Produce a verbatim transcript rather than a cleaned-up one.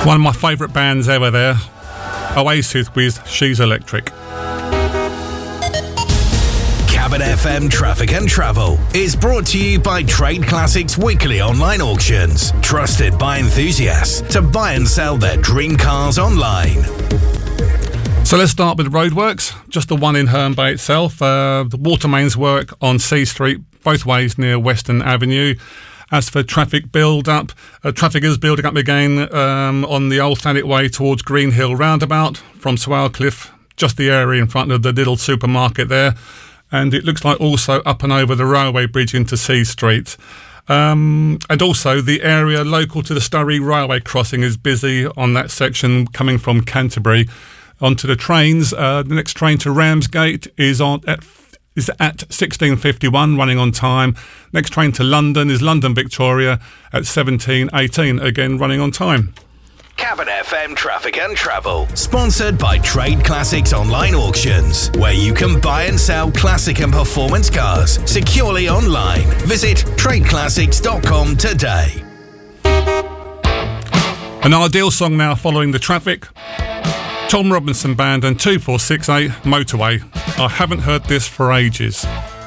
One of my favourite bands ever there, Oasis with She's Electric. Cabin F M Traffic and Travel is brought to you by Trade Classics Weekly Online Auctions, trusted by enthusiasts to buy and sell their dream cars online. So let's start with the roadworks, just the one in Herne Bay itself. Uh, the water mains work on C Street, both ways near Western Avenue. As for traffic build-up, uh, traffic is building up again um, on the Old Thanet Way towards Green Hill Roundabout from Swalcliffe, just the area in front of the little supermarket there. And it looks like also up and over the railway bridge into C Street. Um, and also the area local to the Sturry Railway crossing is busy on that section coming from Canterbury. Onto the trains, uh, the next train to Ramsgate is on at, is at sixteen fifty-one, running on time. Next train to London is London Victoria at seventeen eighteen, again running on time. Cabin F M Traffic and Travel, sponsored by Trade Classics Online Auctions, where you can buy and sell classic and performance cars securely online. Visit trade classics dot com today. An ideal song now following the traffic. Tom Robinson Band and two four six eight Motorway. I haven't heard this for ages.